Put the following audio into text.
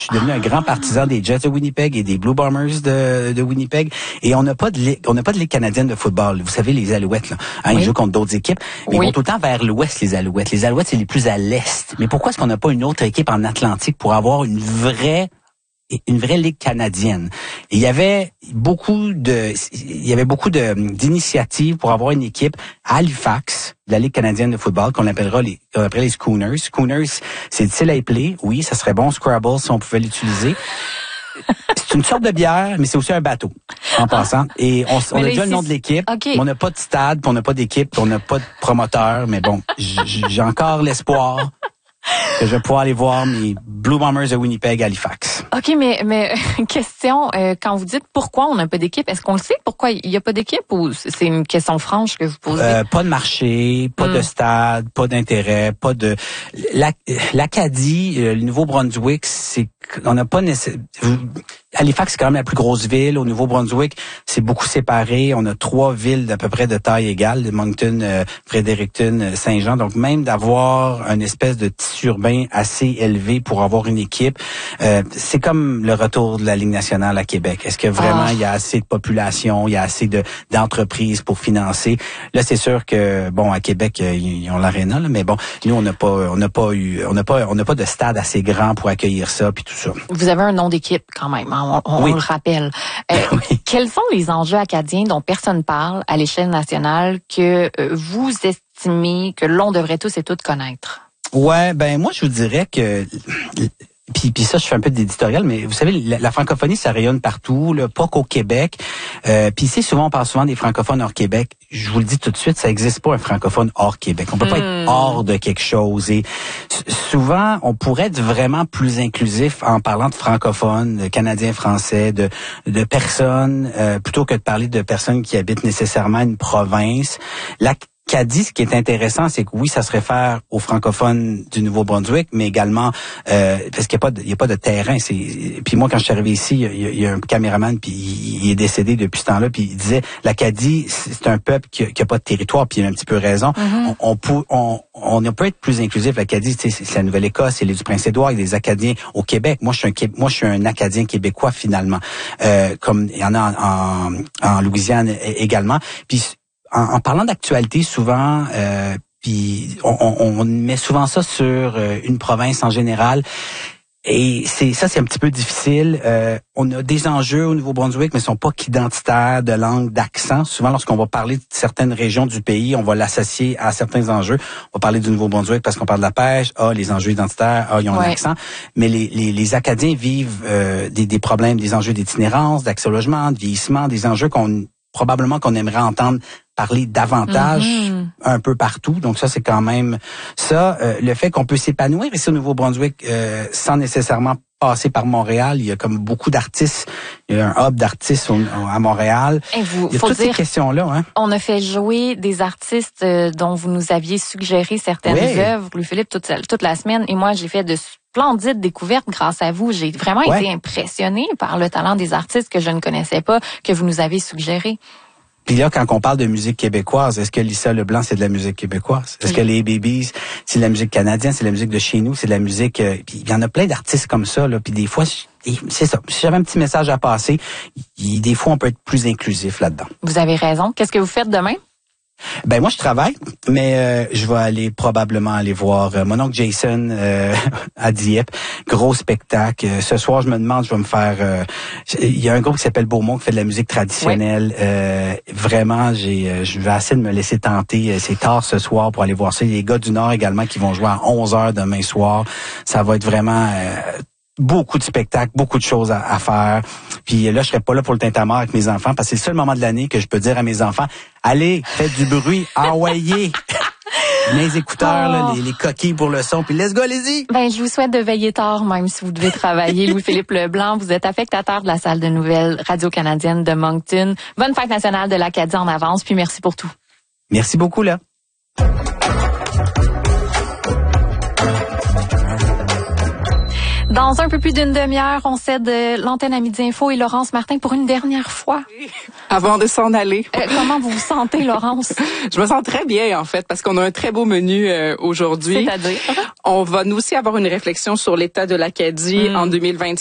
Je suis devenu un grand partisan des Jets de Winnipeg et des Blue Bombers de Winnipeg. Et on n'a pas de ligue canadienne de football. Vous savez, les Alouettes, là. Hein, ils jouent contre d'autres équipes. Mais ils vont tout le temps vers l'ouest, les Alouettes. Les Alouettes, c'est les plus à l'est. Mais pourquoi est-ce qu'on n'a pas une autre équipe en Atlantique pour avoir une vraie ligue canadienne? Et il y avait beaucoup d'initiatives pour avoir une équipe à Halifax, de la Ligue canadienne de football, qu'on appellerait les Schooners. Schooners, c'est difficile à épeler. Oui, ça serait bon, Scrabble, si on pouvait l'utiliser. C'est une sorte de bière, mais c'est aussi un bateau, en passant. Et on a déjà le nom de l'équipe. Okay. On n'a pas de stade, puis on n'a pas d'équipe, puis on n'a pas de promoteur. Mais bon, j'ai encore l'espoir que je vais pouvoir aller voir mes Blue Bombers de Winnipeg à Halifax. OK, mais question, quand vous dites pourquoi on n'a pas d'équipe, est-ce qu'on le sait pourquoi il n'y a pas d'équipe ou c'est une question franche que vous posez? Pas de marché, pas de stade, pas d'intérêt, pas de... L'Acadie, le Nouveau-Brunswick, on n'a pas nécessairement... Halifax, c'est quand même la plus grosse ville. Au Nouveau-Brunswick, c'est beaucoup séparé. On a 3 villes d'à peu près de taille égale, de Moncton, Fredericton, Saint-Jean. Donc, même d'avoir une espèce de tissu urbain assez élevé pour avoir une équipe, c'est comme le retour de la Ligue nationale à Québec. Est-ce que vraiment il y a assez de population, il y a assez d'entreprises pour financer? Là, c'est sûr que, bon, à Québec, ils ont l'aréna, là, mais bon, nous, on n'a pas de stade assez grand pour accueillir ça, puis tout ça. Vous avez un nom d'équipe, quand même, hein? On le rappelle. Oui. Quels sont les enjeux acadiens dont personne parle à l'échelle nationale que vous estimez que l'on devrait tous et toutes connaître? Ouais, ben moi je vous dirais que puis ça je fais un peu d'éditorial, mais vous savez la francophonie ça rayonne partout, là, pas qu'au Québec. Puis on parle souvent des francophones hors Québec. Je vous le dis tout de suite, ça existe pas un francophone hors Québec. On peut pas être hors de quelque chose. Et souvent, on pourrait être vraiment plus inclusif en parlant de francophones, de Canadiens français, de personnes, plutôt que de parler de personnes qui habitent nécessairement une province. L'Acadie, ce qui est intéressant, c'est que oui, ça se réfère aux francophones du Nouveau-Brunswick, mais également parce qu'il y a pas de terrain. Puis moi, quand je suis arrivé ici, il y a un caméraman, puis il est décédé depuis ce temps-là, puis il disait l'Acadie, c'est un peuple qui a pas de territoire, puis il a un petit peu raison. Mm-hmm. On peut être plus inclusif. L'Acadie, c'est la Nouvelle-Écosse, c'est l'île du Prince-Édouard, il y a des Acadiens au Québec. Moi, je suis un Acadien québécois finalement, comme il y en a en Louisiane également. Puis en parlant d'actualité, souvent, puis on met souvent ça sur une province en général. Et c'est un petit peu difficile. On a des enjeux au Nouveau-Brunswick, mais ils sont pas qu'identitaires de langue, d'accent. Souvent, lorsqu'on va parler de certaines régions du pays, on va l'associer à certains enjeux. On va parler du Nouveau-Brunswick parce qu'on parle de la pêche. Les enjeux identitaires. Ils ont un accent. Mais les Acadiens vivent des problèmes, des enjeux d'itinérance, d'accès au logement, de vieillissement, des enjeux probablement qu'on aimerait entendre parler davantage un peu partout. Donc ça, c'est quand même ça. Le fait qu'on peut s'épanouir ici au Nouveau-Brunswick sans nécessairement passer par Montréal. Il y a comme beaucoup d'artistes. Il y a un hub d'artistes à Montréal. Il y a toutes ces questions-là. Hein? On a fait jouer des artistes dont vous nous aviez suggéré certaines œuvres, Louis-Philippe, toute la semaine. Et moi, j'ai fait de splendides découvertes grâce à vous. J'ai vraiment été impressionnée par le talent des artistes que je ne connaissais pas, que vous nous avez suggéré. Puis là, quand on parle de musique québécoise, est-ce que Lisa Leblanc, c'est de la musique québécoise? Est-ce que les Babies, c'est de la musique canadienne, c'est de la musique de chez nous, c'est de la musique... puis il y en a plein d'artistes comme ça, là. Puis des fois, c'est ça. Si j'avais un petit message à passer, des fois, on peut être plus inclusif là-dedans. Vous avez raison. Qu'est-ce que vous faites demain? Ben moi je travaille, mais je vais probablement aller voir mon oncle Jason à Dieppe. Gros spectacle. Ce soir, je me demande, je vais me faire... il y a un groupe qui s'appelle Beaumont qui fait de la musique traditionnelle. Vraiment, je vais essayer de me laisser tenter. C'est tard ce soir pour aller voir ça. Il y a les gars du Nord également qui vont jouer à 11h demain soir. Ça va être vraiment... beaucoup de spectacles, beaucoup de choses à faire. Puis là, je serai pas là pour le tintamarre avec mes enfants parce que c'est le seul moment de l'année que je peux dire à mes enfants, allez, faites du bruit, envoyez mes écouteurs, là, les coquilles pour le son, puis let's go, allez-y! Ben, je vous souhaite de veiller tard, même si vous devez travailler. Louis-Philippe Leblanc, vous êtes affectateur de la salle de nouvelles radio-canadienne de Moncton. Bonne fête nationale de l'Acadie en avance, puis merci pour tout. Merci beaucoup, là. Dans un peu plus d'une demi-heure, on cède l'antenne à Midi Info et Laurence Martin pour une dernière fois. Avant de s'en aller. Comment vous vous sentez, Laurence? Je me sens très bien, en fait, parce qu'on a un très beau menu aujourd'hui. C'est-à-dire? On va nous aussi avoir une réflexion sur l'état de l'Acadie en 2026.